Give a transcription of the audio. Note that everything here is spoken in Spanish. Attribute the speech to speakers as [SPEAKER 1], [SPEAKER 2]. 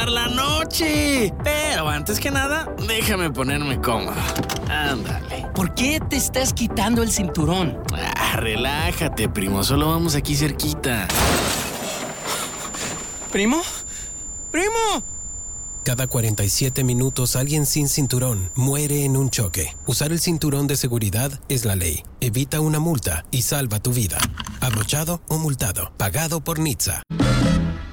[SPEAKER 1] pasar la noche. Pero antes que nada, déjame ponerme cómodo. Ándale.
[SPEAKER 2] ¿Por qué te estás quitando el cinturón?
[SPEAKER 1] Relájate, primo. Solo vamos aquí cerquita.
[SPEAKER 2] ¿Primo? ¡Primo!
[SPEAKER 3] Cada 47 minutos alguien sin cinturón muere en un choque. Usar el cinturón de seguridad es la ley. Evita una multa y salva tu vida. Abrochado o multado. Pagado por NHTSA.